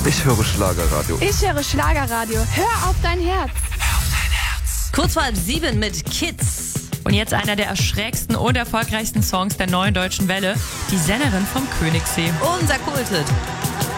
Ich höre Schlagerradio. Ich höre Schlagerradio. Hör auf dein Herz. Kurz vor 6:30 mit Kids. Und jetzt einer der schrägsten und erfolgreichsten Songs der neuen deutschen Welle. Die Sängerin vom Königssee. Unser Kulthit.